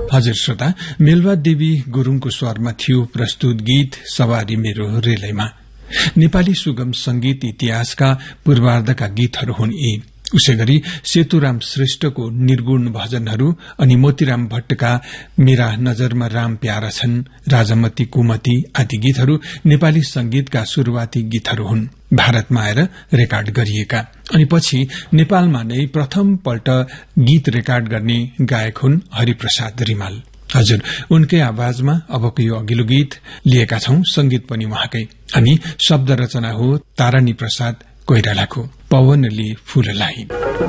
हजुर श्रोता, मेलवा देवी गुरूङको स्वरमा थियो प्रस्तुत गीत सवारी मेरो रेलैमा। नेपाली सुगम संगीत इतिहासका पूर्वार्धका गीतहरू हुन् यी। उसै गरी सेतुराम श्रेष्ठको निर्गुण भजनहरू अनि मोतीराम भट्टका मेरा नजरमा राम प्यारा छन्, राजामती कुमती आदि गीतहरू नेपाली संगीतका शुरूआती गीतहरू हुन्, भारतमा आएर रेकर्ड गरिएका। अनि पछि नेपालमा नै प्रथम पल्ट गीत रेकर्ड गर्ने गायक हुन् हरिप्रसाद रिमाल। हजुर, उनकै आवाजमा अबको यो अघिल्लो गीत लिएका छौं, संगीत पनि उहाँकै अनि शब्द रचना हो तारानी प्रसाद कोइरालाको पवनले फूललाई।